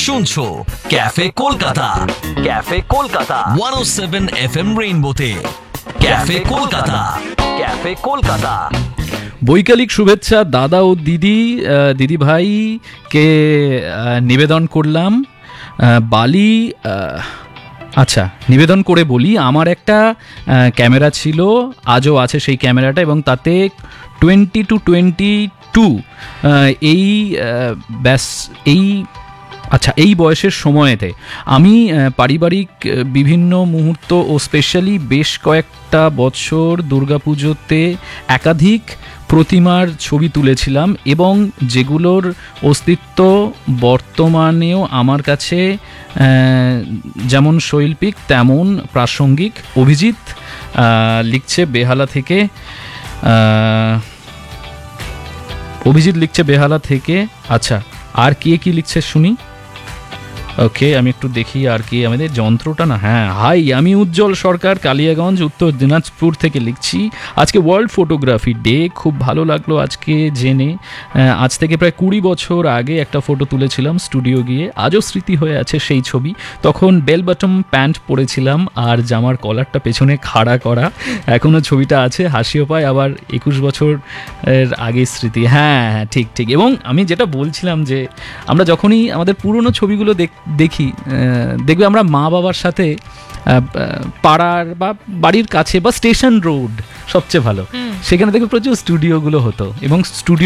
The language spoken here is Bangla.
শুনছো cafe Kolkata, cafe Kolkata 107 FM রেইনবোতে। Cafe Kolkata, cafe Kolkata. বৈকালিক শুভেচ্ছা দাদা ও দিদি ভাইকে নিবেদন করলাম। বালি আচ্ছা, নিবেদন করে বলি, আমার একটা ক্যামেরা ছিল, আজও আছে সেই ক্যামেরাটা, এবং তাতে 20-22 এই বয়সের সময়েতে আমি পারিবারিক বিভিন্ন মুহূর্ত ও স্পেশালি বেশ কয়েকটা বছর দুর্গাপুজোতে একাধিক প্রতিমার ছবি তুলেছিলাম, এবং যেগুলোর অস্তিত্ব বর্তমানেও আমার কাছে যেমন শৈল্পিক তেমন প্রাসঙ্গিক। অভিজিৎ লিখছে বেহালা থেকে, আচ্ছা, আর কে কি লিখছে শুনি। ওকে, আমি একটু দেখি আর কি আমাদের যন্ত্রটা না। হ্যাঁ, হাই, আমি উজ্জ্বল সরকার, কালিয়াগঞ্জ, উত্তর দিনাজপুর থেকে লিখছি। আজকে ওয়ার্ল্ড ফটোগ্রাফি ডে, খুব ভালো লাগলো আজকে জেনে। আজ থেকে প্রায় 20 বছর আগে একটা ফটো তুলেছিলাম স্টুডিও গিয়ে, আজও স্মৃতি হয়ে আছে সেই ছবি। তখন বেল বটম প্যান্ট পরেছিলাম আর জামার কলারটা পেছনে খাড়া করা, এখনও ছবিটা আছে, হাসিও পায়, আবার 21 বছর আগের স্মৃতি। হ্যাঁ, ঠিক। এবং আমি যেটা বলছিলাম যে আমরা যখনই আমাদের পুরনো ছবিগুলো দেখি, দেখবে আমরা মা বাবার সাথে পাড়ার বা বাড়ির কাছে বা স্টেশন রোড সবচেয়ে ভালো, সেখানে দেখবে প্রচুর স্টুডিওগুলো হতো, এবং স্টুডিও